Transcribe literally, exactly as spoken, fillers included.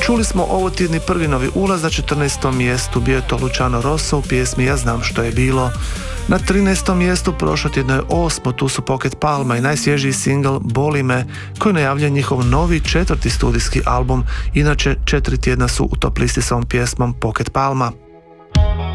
Čuli smo ovo tjedni prvi novi ulaz na četrnaestom mjestu, bio je to Luciano Rosso u pjesmi Ja znam što je bilo. Na trinaestom mjestu prošlo tjedno je osmo, tu su Pocket Palma i najsvježiji singl Boli me, koji najavlja njihov novi četvrti studijski album. Inače, četiri tjedna su u top listi s ovom pjesmom Pocket Palma.